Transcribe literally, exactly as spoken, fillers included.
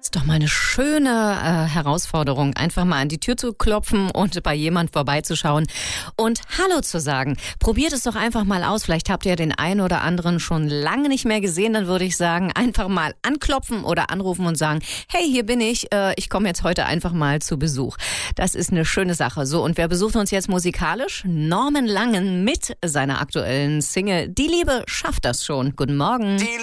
Ist doch mal eine schöne äh, Herausforderung, einfach mal an die Tür zu klopfen und bei jemand vorbeizuschauen und Hallo zu sagen. Probiert es doch einfach mal aus. Vielleicht habt ihr den einen oder anderen schon lange nicht mehr gesehen. Dann würde ich sagen, einfach mal anklopfen oder anrufen und sagen, hey, hier bin ich. Äh, ich komme jetzt heute einfach mal zu Besuch. Das ist eine schöne Sache. So, und wer besucht uns jetzt musikalisch? Norman Langen mit seiner aktuellen Single Die Liebe schafft das schon. Guten Morgen. Die